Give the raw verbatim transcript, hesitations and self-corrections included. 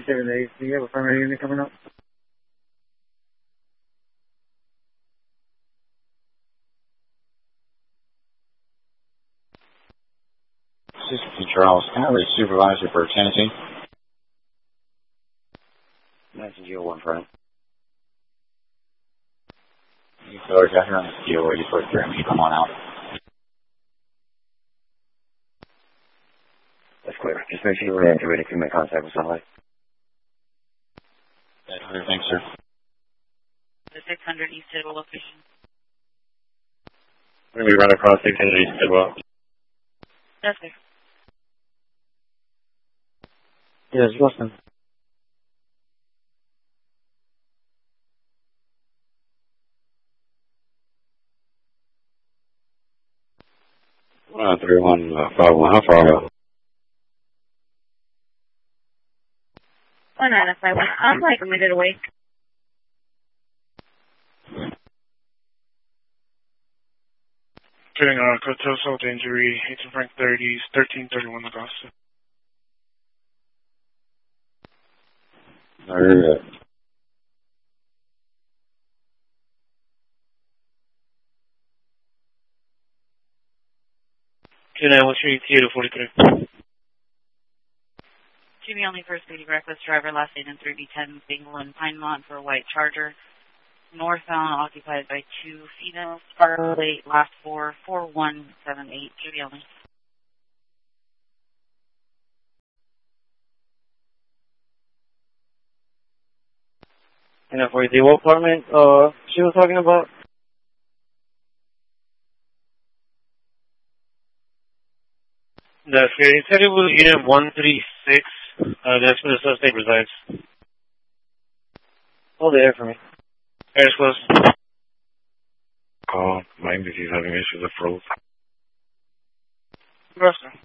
seven days. Do you have a primary unit coming up? Assistant Charles Cowley, Supervisor for Tennessee. Nineteen zero one front. You feel like after on the steel where you put through me, come on out. That's clear. Just make sure you're ready, ready to make contact with somebody. That's clear. Thanks, sir. The six hundred East Tidwell location. When we run across six hundred East Tidwell. That's clear. Yes, Wilson. Uh, three one five one. How far out? One nine five one. I'm like a minute away. Getting a Coteau Salt injury, eighteen Frank thirties, thirteen thirty-one Augusta. Alright. two nine one three, T eight forty-three. Jimmy only first speedy reckless driver, last name in three B ten, Bingle and Pinemont for a white Charger. Northbound, occupied by two females. Sparkle plate, last four, four one seven eight. Jimmy only. And for the apartment, uh, she was talking about? That's good. He said it was unit one three six. Uh, that's where the suspect resides. Hold the air for me. Air's close. Call. My M D C's having issues with froze. Nebraska.